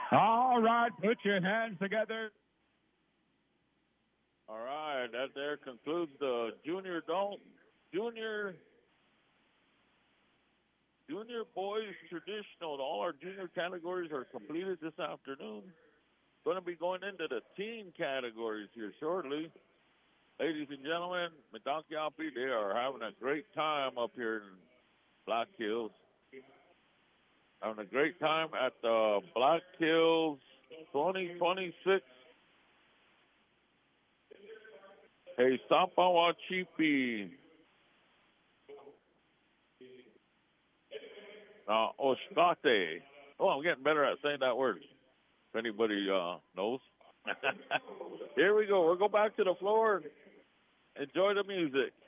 All right, put your hands together. All right, that there concludes the junior boys traditional. All our junior categories are completed this afternoon. Going to be going into the teen categories here shortly. Ladies and gentlemen, Medakyapi, they are having a great time up here in Black Hills. Having a great time at the Black Hills 2026 Hey, Sapawachipi. Oshkate. Oh, I'm getting better at saying that word. If anybody knows. Here we go. We'll go back to the floor. Enjoy the music.